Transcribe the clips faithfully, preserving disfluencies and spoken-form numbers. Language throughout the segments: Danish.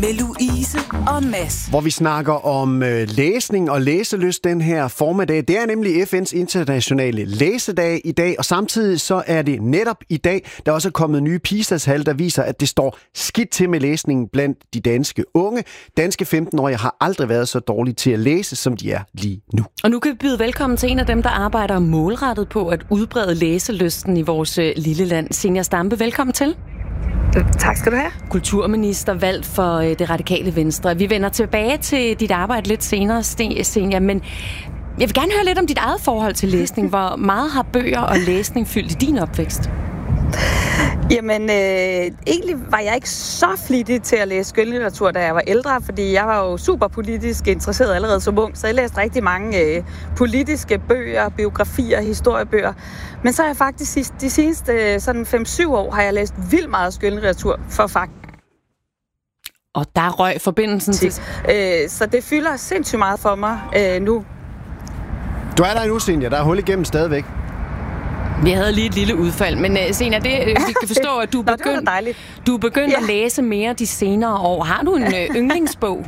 med Louise og Mads. Hvor vi snakker om øh, læsning og læselyst den her formiddag. Det er nemlig F N's internationale læsedag i dag, og samtidig så er det netop i dag, der også er kommet nye PISA-tal, der viser, at det står skidt til med læsningen blandt de danske unge. Danske femten-årige har aldrig været så dårlige til at læse, som de er lige nu. Og nu kan vi byde velkommen til en af dem, der arbejder målrettet på at udbrede læselysten i vores øh, lille land. Zenia Stampe, velkommen til. Tak skal du have. Kulturminister valgt for øh, det radikale Venstre. Vi vender tilbage til dit arbejde lidt senere, Zenia, men jeg vil gerne høre lidt om dit eget forhold til læsning. Hvor meget har bøger og læsning fyldt i din opvækst? Jamen, øh, egentlig var jeg ikke så flittig til at læse skønlitteratur, da jeg var ældre, fordi jeg var jo super politisk interesseret allerede som ung, så jeg læste rigtig mange øh, politiske bøger, biografier, historiebøger. Men så har jeg faktisk de seneste sådan fem syv år, har jeg læst vildt meget skønlitteratur for fakt. Og der røg forbindelsen til... Øh, så det fylder sindssygt meget for mig øh, nu. Du er der endnu, Zenia. Der er hul igennem stadigvæk. Vi havde lige et lille udfald, men uh, Zenia, det, uh, vi kan forstå, at du er begyndt, du er begyndt ja. at læse mere de senere år. Har du en uh, yndlingsbog?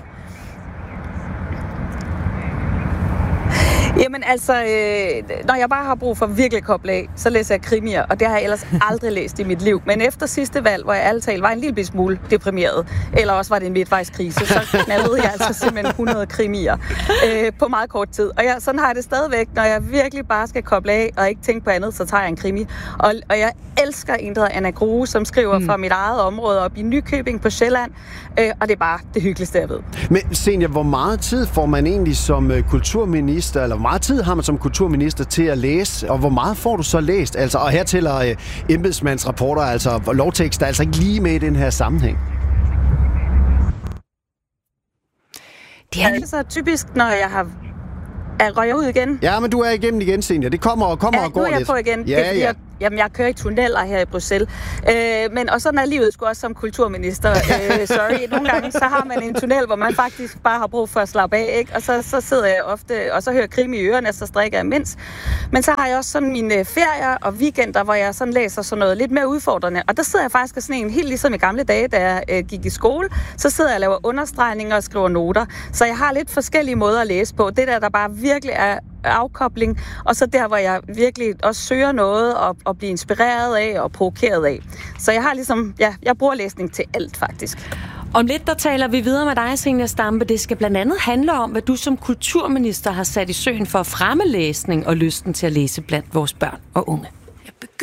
Jamen altså, øh, når jeg bare har brug for virkelig at koble af, så læser jeg krimier, og det har jeg ellers aldrig læst i mit liv. Men efter sidste valg, hvor jeg ærligt talt var en lille smule deprimeret, eller også var det en midtvejskrise, så knaldede jeg altså simpelthen hundrede krimier øh, på meget kort tid. Og jeg, sådan har jeg det stadigvæk, når jeg virkelig bare skal koble af og ikke tænke på andet, så tager jeg en krimi. Og, og jeg elsker en, der hedder Anna Grue, som skriver mm. fra mit eget område op i Nykøbing på Sjælland, øh, og det er bare det hyggeligste, jeg ved. Men Zenia, hvor meget tid får man egentlig som uh, kulturminister, eller hvor meget tid har man som kulturminister til at læse, og hvor meget får du så læst? Altså, og her tæller uh, embedsmandsrapporter, altså lovtekst, der er altså ikke lige med i den her sammenhæng. Det er altså typisk, når jeg har er røget ud igen. Ja, men du er igennem igen, Zenia. Det kommer og kommer ja, og går lidt. Ja, nu er jeg på igen. Ja, det er, fordi ja. jeg, jamen, jeg kører i tunneller her i Bruxelles. Øh, men, og sådan er livet sgu også som kulturminister. Øh, sorry. Nogle gange så har man en tunnel, hvor man faktisk bare har brug for at slappe af, ikke? Og så, så sidder jeg ofte, og så hører krimi i ørerne, så strikker jeg mindst. Men så har jeg også sådan mine ferier og weekender, hvor jeg sådan læser sådan noget lidt mere udfordrende. Og der sidder jeg faktisk og sådan en, helt ligesom i gamle dage, da jeg øh, gik i skole, så sidder jeg og laver understregninger og skriver noter. Så jeg har lidt forskellige måder at læse på. Det der, der bare virkelig er afkobling, og så der, hvor jeg virkelig også søger noget og, og bliver inspireret af og provokeret af. Så jeg har ligesom, ja, jeg bruger læsning til alt faktisk. Om lidt, der taler vi videre med dig, Zenia Stampe. Det skal blandt andet handle om, hvad du som kulturminister har sat i søen for at fremme læsning og lysten til at læse blandt vores børn og unge.